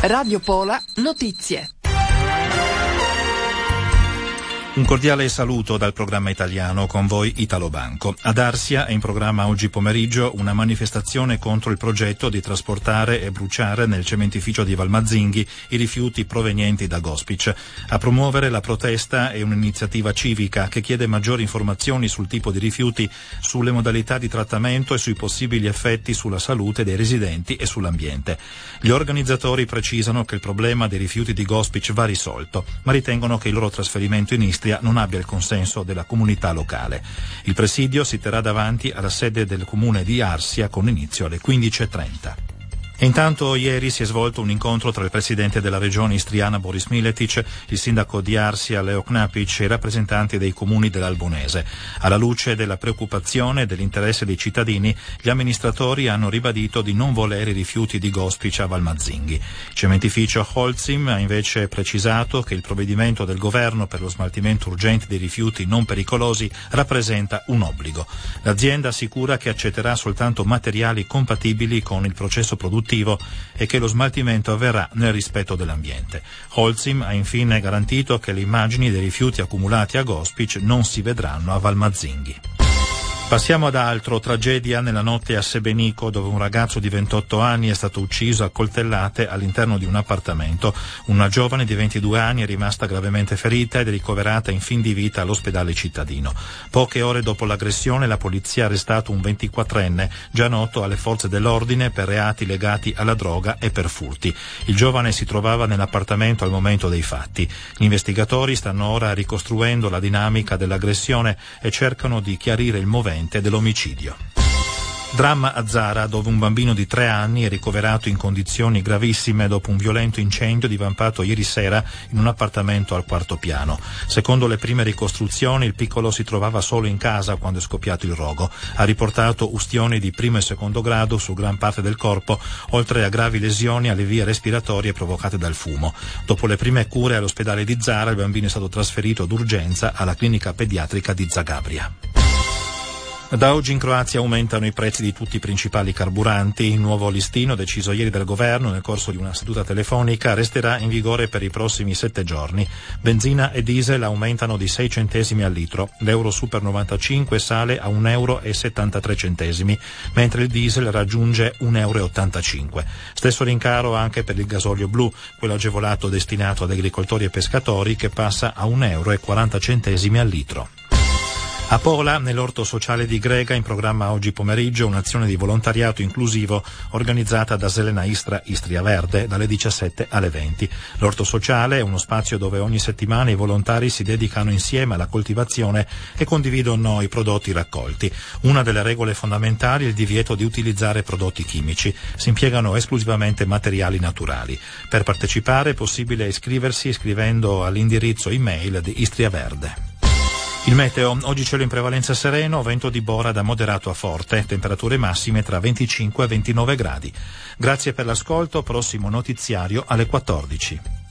Radio Pola Notizie. Un cordiale saluto dal programma italiano, con voi Italo Banco. Ad Arsia è in programma oggi pomeriggio una manifestazione contro il progetto di trasportare e bruciare nel cementificio di Valmazzinghi i rifiuti provenienti da Gospic. A promuovere la protesta è un'iniziativa civica che chiede maggiori informazioni sul tipo di rifiuti, sulle modalità di trattamento e sui possibili effetti sulla salute dei residenti e sull'ambiente. Gli organizzatori precisano che il problema dei rifiuti di Gospic va risolto, ma ritengono che il loro trasferimento in Istria non abbia il consenso della comunità locale. Il presidio si terrà davanti alla sede del comune di Arsia con inizio alle 15:30. E intanto ieri si è svolto un incontro tra il presidente della regione istriana Boris Miletic, il sindaco di Arsia Leo Knapic e i rappresentanti dei comuni dell'Albonese. Alla luce della preoccupazione e dell'interesse dei cittadini, gli amministratori hanno ribadito di non volere i rifiuti di Gospic a Valmazzinghi. Il cementificio Holcim ha invece precisato che il provvedimento del governo per lo smaltimento urgente dei rifiuti non pericolosi rappresenta un obbligo. L'azienda assicura che accetterà soltanto materiali compatibili con il processo produttivo e che lo smaltimento avverrà nel rispetto dell'ambiente. Holcim ha infine garantito che le immagini dei rifiuti accumulati a Gospic non si vedranno a Valmazzinghi. Passiamo ad altro. Tragedia nella notte a Sebenico, dove un ragazzo di 28 anni è stato ucciso a coltellate all'interno di un appartamento. Una giovane di 22 anni è rimasta gravemente ferita ed è ricoverata in fin di vita all'ospedale cittadino. Poche ore dopo l'aggressione la polizia ha arrestato un 24enne, già noto alle forze dell'ordine per reati legati alla droga e per furti. Il giovane si trovava nell'appartamento al momento dei fatti. Gli investigatori stanno ora ricostruendo la dinamica dell'aggressione e cercano di chiarire il movente dell'omicidio. Dramma a Zara, dove un bambino di 3 anni è ricoverato in condizioni gravissime dopo un violento incendio divampato ieri sera in un appartamento al 4º piano. Secondo le prime ricostruzioni, il piccolo si trovava solo in casa quando è scoppiato il rogo. Ha riportato ustioni di primo e secondo grado su gran parte del corpo, oltre a gravi lesioni alle vie respiratorie provocate dal fumo. Dopo le prime cure all'ospedale di Zara, il bambino è stato trasferito d'urgenza alla clinica pediatrica di Zagabria. Da oggi in Croazia aumentano i prezzi di tutti i principali carburanti. Il nuovo listino, deciso ieri dal governo nel corso di una seduta telefonica, resterà in vigore per i prossimi 7 giorni. Benzina e diesel aumentano di 6 centesimi al litro. L'euro Super 95 sale a 1,73 euro, mentre il diesel raggiunge 1,85 euro. Stesso rincaro anche per il gasolio blu, quello agevolato destinato ad agricoltori e pescatori, che passa a 1,40 euro al litro. A Pola, nell'orto sociale di Grega, in programma oggi pomeriggio un'azione di volontariato inclusivo organizzata da Zelena Istra Istria Verde dalle 17 alle 20. L'orto sociale è uno spazio dove ogni settimana i volontari si dedicano insieme alla coltivazione e condividono i prodotti raccolti. Una delle regole fondamentali è il divieto di utilizzare prodotti chimici. Si impiegano esclusivamente materiali naturali. Per partecipare è possibile iscriversi scrivendo all'indirizzo email di Istria Verde. Il meteo, oggi cielo in prevalenza sereno, vento di bora da moderato a forte, temperature massime tra 25 e 29 gradi. Grazie per l'ascolto, prossimo notiziario alle 14.